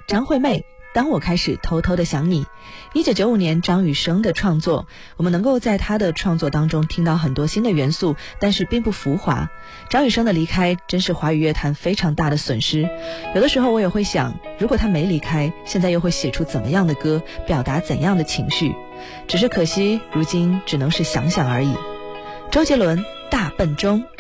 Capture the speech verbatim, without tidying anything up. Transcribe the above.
张惠妹，当我开始偷偷的想你。一九九五年张雨生的创作，我们能够在他的创作当中听到很多新的元素，但是并不浮华。张雨生的离开真是华语乐坛非常大的损失。有的时候我也会想，如果他没离开，现在又会写出怎么样的歌，表达怎样的情绪。只是可惜如今只能是想想而已。周杰伦，大笨钟。